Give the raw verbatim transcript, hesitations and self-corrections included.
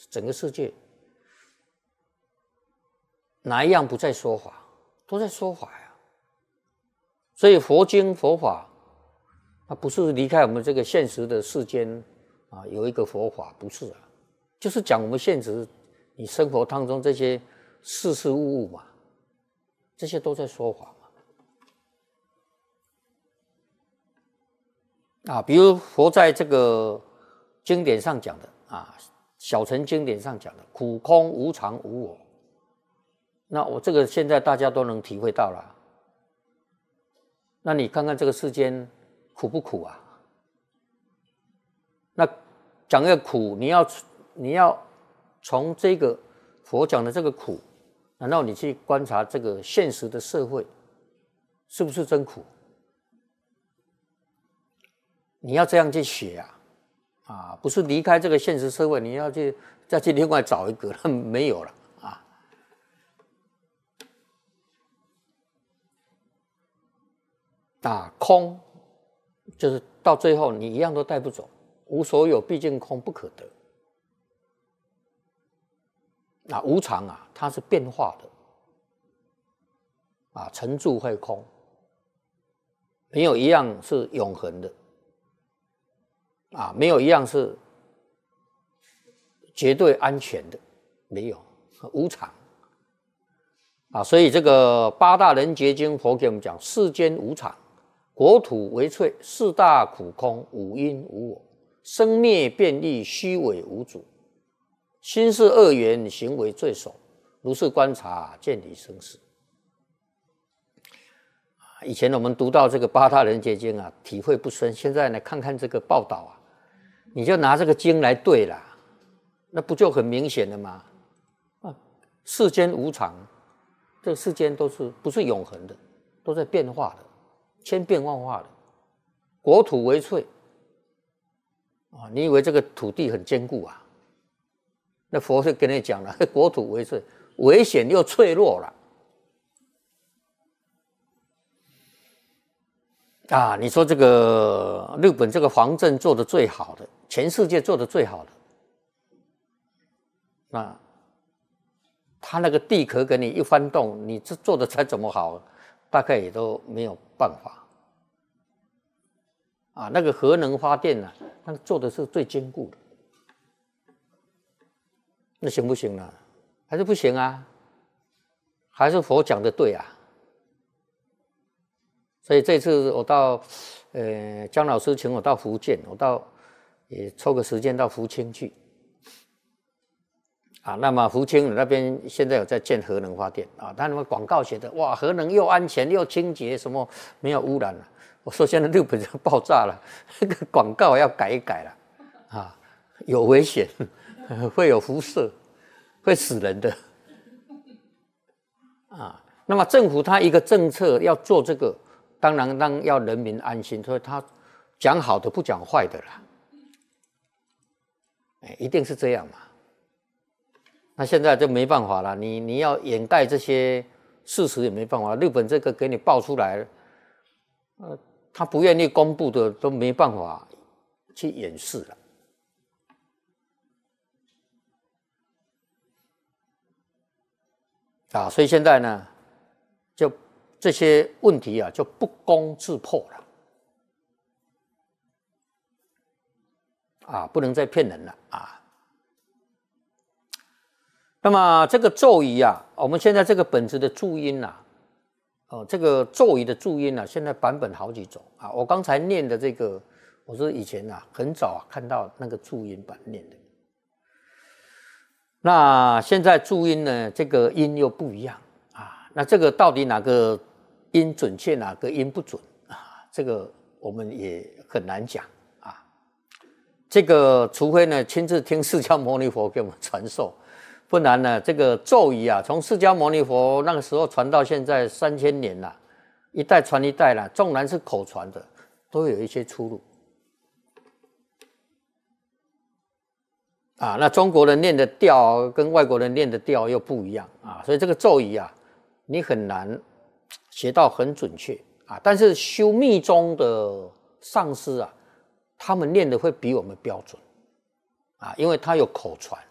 整个世界哪一样不在说法？都在说法呀。所以佛经佛法，它不是离开我们这个现实的世间啊，有一个佛法，不是啊，就是讲我们现实你生活当中这些事事物物嘛，这些都在说法嘛。啊，比如佛在这个经典上讲的啊，小乘经典上讲的苦空无常无我，那我这个现在大家都能体会到了。那你看看这个世间苦不苦啊？那讲一个苦，你要你要从这个佛讲的这个苦，难道你去观察这个现实的社会，是不是真苦？你要这样去学啊，啊，不是离开这个现实社会，你要去再去另外找一个，那没有了啊。啊，空就是到最后你一样都带不走，无所有，毕竟空不可得。啊，无常啊，它是变化的，啊，成住坏空，没有一样是永恒的。啊，没有一样是绝对安全的，没有，无常。啊，所以这个八大人觉经佛给我们讲，世间无常，国土为脆，四大苦空，五阴无我，生灭变异，虚伪无主，心是二元，行为最首，如是观察，见离生死。以前我们读到这个八大人觉经啊，体会不深，现在呢看看这个报道啊，你就拿这个经来对啦，那不就很明显了吗？啊，世间无常，这个世间都是不是永恒的，都在变化的，千变万化的。国土为脆啊，你以为这个土地很坚固啊？那佛就跟你讲了，国土为脆，危险又脆弱了。啊，你说这个日本这个防震做的最好的，全世界做的最好的，那他那个地壳给你一翻动，你这做的再怎么好，大概也都没有办法。啊，那个核能发电呢、啊，那个做的是最坚固的，那行不行呢？还是不行啊？还是佛讲的对啊？所以这次我到，呃，江老师请我到福建，我到也抽个时间到福清去，啊，那么福清那边现在有在建核能发电啊，他们广告写的哇，核能又安全又清洁，什么没有污染了。我说现在日本就爆炸了，这个广告要改一改了，啊，有危险，会有辐射，会死人的，啊，那么政府他一个政策要做这个。当然，让要人民安心，所以他讲好的不讲坏的啦，哎，一定是这样嘛。那现在就没办法了，你你要掩盖这些事实也没办法。日本这个给你爆出来，呃，他不愿意公布的都没办法去掩饰了。啊，所以现在呢，就。这些问题啊，就不攻自破了，啊，不能再骗人了啊。那么这个咒语啊，我们现在这个本子的注音呐、啊，哦，这个咒语的注音啊，现在版本好几种啊。我刚才念的这个，我是以前啊很早、啊、看到那个注音版念的，那现在注音呢，这个音又不一样啊。那这个到底哪个？音准确哪个音不准啊？这个我们也很难讲啊。这个除非呢亲自听释迦牟尼佛给我们传授，不然呢这个咒语啊，从释迦牟尼佛那个时候传到现在三千年了，一代传一代了，纵然是口传的，都有一些出入。啊，那中国人念的调跟外国人念的调又不一样啊，所以这个咒语啊，你很难。写到很准确啊，但是修密宗的上师啊，他们念的会比我们标准啊，因为他有口传